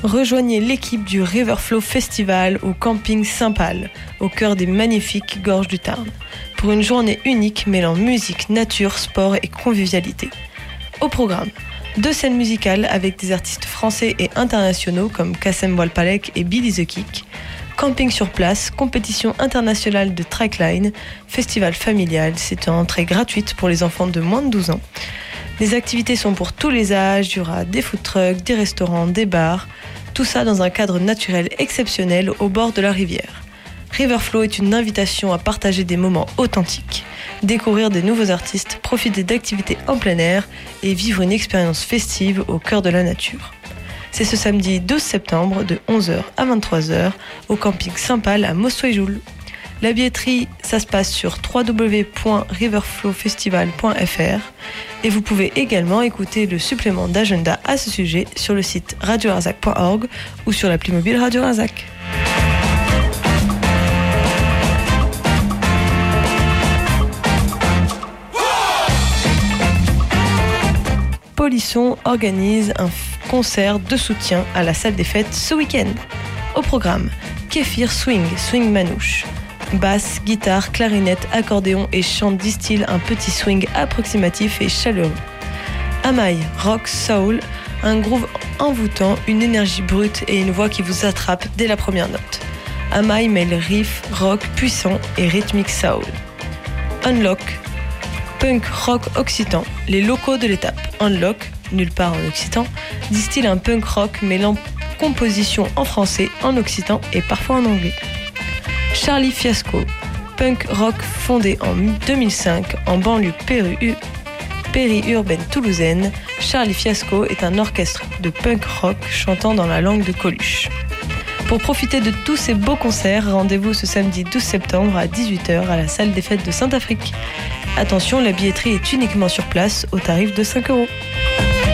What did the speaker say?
Rejoignez l'équipe du Riverflow Festival au camping Saint-Pal, au cœur des magnifiques gorges du Tarn, pour une journée unique mêlant musique, nature, sport et convivialité. Au programme, 2 scènes musicales avec des artistes français et internationaux comme Kassem Walpalek et Billy the Kick, camping sur place, compétition internationale de trackline, festival familial, c'est une entrée gratuite pour les enfants de moins de 12 ans. Les activités sont pour tous les âges, il y aura des food trucks, des restaurants, des bars, tout ça dans un cadre naturel exceptionnel au bord de la rivière. Riverflow est une invitation à partager des moments authentiques, découvrir des nouveaux artistes, profiter d'activités en plein air et vivre une expérience festive au cœur de la nature. C'est ce samedi 12 septembre de 11h à 23h au camping Saint-Pal à Mossoy-Joule. La billetterie, ça se passe sur www.riverflowfestival.fr et vous pouvez également écouter le supplément d'agenda à ce sujet sur le site radioarzac.org ou sur l'appli mobile Radio Arzac. Polisson organise un concert de soutien à la salle des fêtes ce week-end. Au programme, Kéfir swing manouche. Basse, guitare, clarinette, accordéon et chant distillent un petit swing approximatif et chaleureux. Amaï, rock, soul, un groove envoûtant, une énergie brute et une voix qui vous attrape dès la première note. Amaï mêle riff, rock puissant et rythmique soul. Unlock, punk rock occitan, les locaux de l'étape. Unlock, nulle part en occitan, distille un punk rock mêlant composition en français, en occitan et parfois en anglais. Charlie Fiasco, punk rock fondé en 2005 en banlieue périurbaine toulousaine, Charlie Fiasco est un orchestre de punk rock chantant dans la langue de Coluche. Pour profiter de tous ces beaux concerts, rendez-vous ce samedi 12 septembre à 18h à la salle des fêtes de Saint-Afrique. Attention, la billetterie est uniquement sur place au tarif de 5 €.